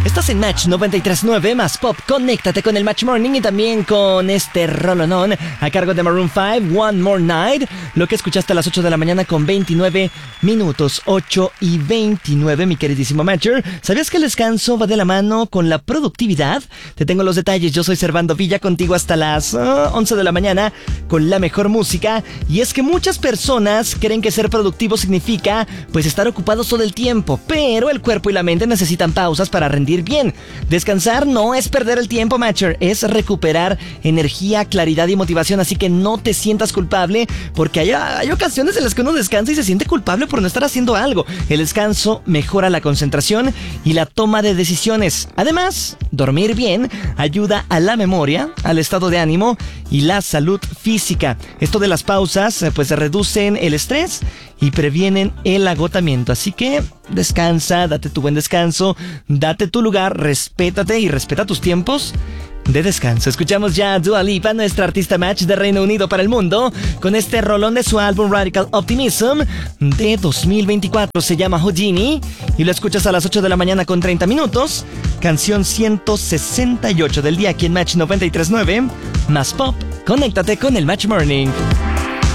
Estás en Match 93.9 más Pop. Conéctate con el Match Morning y también con este rolonón a cargo de Maroon 5, One More Night. Lo que escuchaste a las 8 de la mañana con 29 minutos, 8 y 29, mi queridísimo Matcher. ¿Sabías que el descanso va de la mano con la productividad? Te tengo los detalles. Yo soy Servando Villa, contigo hasta las 11 de la mañana con la mejor música. Y es que muchas personas creen que ser productivo significa pues estar ocupados todo el tiempo, pero el cuerpo y la mente necesitan pausas para rendir bien. Descansar no es perder el tiempo, Matcher, es recuperar energía, claridad y motivación, así que no te sientas culpable porque hay ocasiones en las que uno descansa y se siente culpable por no estar haciendo algo. El descanso mejora la concentración y la toma de decisiones. Además, dormir bien ayuda a la memoria, al estado de ánimo y la salud física. Esto de las pausas pues reducen el estrés y previenen el agotamiento. Así que descansa, date tu buen descanso, date tu lugar, respétate y respeta tus tiempos de descanso. Escuchamos ya a Dua Lipa, nuestra artista Match de Reino Unido para el mundo, con este rolón de su álbum Radical Optimism de 2024. Se llama Houdini y lo escuchas a las 8 de la mañana con 30 minutos. Canción 168 del día aquí en Match 93.9 más Pop. Conéctate con el Match Morning.